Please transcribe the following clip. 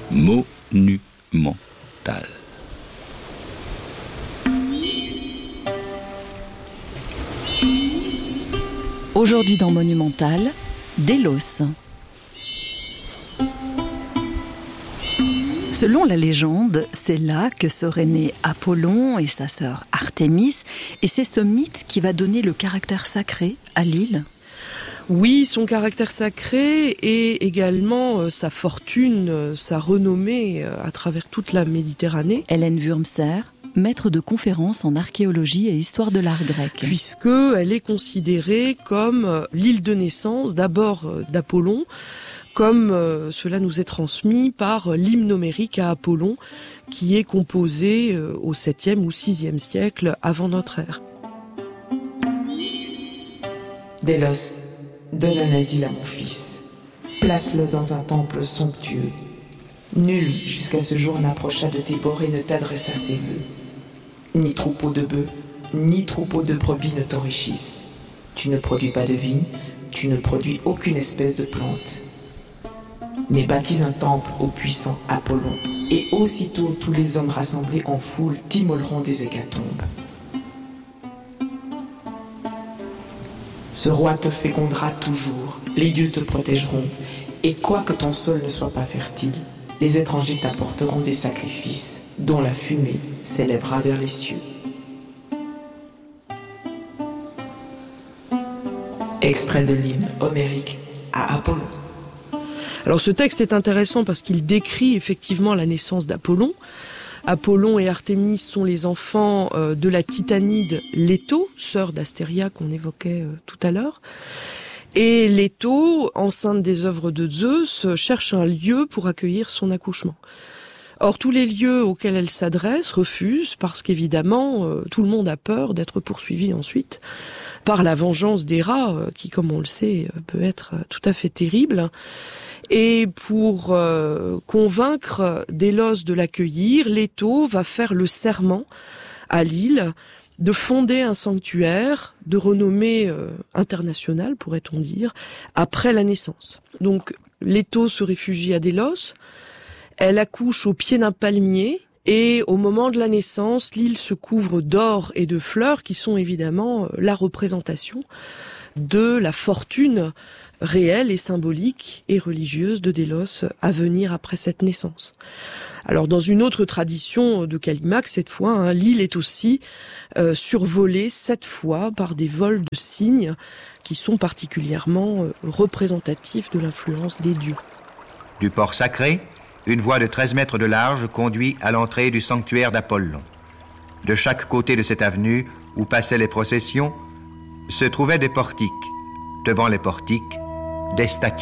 Monumental. Aujourd'hui dans Monumental, Délos. Selon la légende, c'est là que seraient nés Apollon et sa sœur Artémis, et c'est ce mythe qui va donner le caractère sacré à l'île. Oui, son caractère sacré et également sa fortune, sa renommée à travers toute la Méditerranée. Hélène Wurmser, maître de conférences en archéologie et histoire de l'art grec. Puisqu'elle est considérée comme l'île de naissance, d'abord d'Apollon, comme cela nous est transmis par l'hymne homérique à Apollon, qui est composé au 7e ou 6e siècle avant notre ère. Délos, donne un asile à mon fils. Place-le dans un temple somptueux. Nul, jusqu'à ce jour, n'approcha de tes bords et ne t'adressa ses vœux. Ni troupeau de bœufs, ni troupeau de brebis ne t'enrichissent. Tu ne produis pas de vigne, tu ne produis aucune espèce de plante. Mais bâtis un temple au puissant Apollon, et aussitôt tous les hommes rassemblés en foule t'immoleront des hécatombes. Ce roi te fécondera toujours, les dieux te protégeront, et quoique ton sol ne soit pas fertile, les étrangers t'apporteront des sacrifices, dont la fumée s'élèvera vers les cieux. Extrait de l'hymne homérique à Apollon. Alors ce texte est intéressant parce qu'il décrit effectivement la naissance d'Apollon. Apollon et Artémis sont les enfants de la titanide Leto, sœur d'Astéria qu'on évoquait tout à l'heure. Et Leto, enceinte des œuvres de Zeus, cherche un lieu pour accueillir son accouchement. Or, tous les lieux auxquels elle s'adresse refusent parce qu'évidemment, tout le monde a peur d'être poursuivi ensuite par la vengeance des rats, qui, comme on le sait, peut être tout à fait terrible. Et pour convaincre Délos de l'accueillir, Leto va faire le serment à l'île de fonder un sanctuaire de renommée internationale, pourrait-on dire, après la naissance. Donc, Leto se réfugie à Délos, elle accouche au pied d'un palmier, et au moment de la naissance, l'île se couvre d'or et de fleurs qui sont évidemment la représentation de la fortune réelle et symbolique et religieuse de Délos à venir après cette naissance. Alors dans une autre tradition de Callimaque, cette fois, l'île est aussi survolée 7 fois par des vols de cygnes qui sont particulièrement représentatifs de l'influence des dieux. Du port sacré, une voie de 13 mètres de large conduit à l'entrée du sanctuaire d'Apollon. De chaque côté de cette avenue où passaient les processions, se trouvaient des portiques. Devant les portiques, des statues.